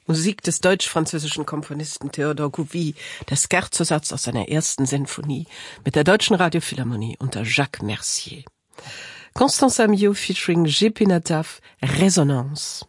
Musik des deutsch-französischen Komponisten Theodor Gouvier, der Scherzosatz aus seiner ersten Sinfonie mit der Deutschen Radiophilharmonie unter Jacques Mercier. Constance Amiot featuring J.P. Nataf, Résonance.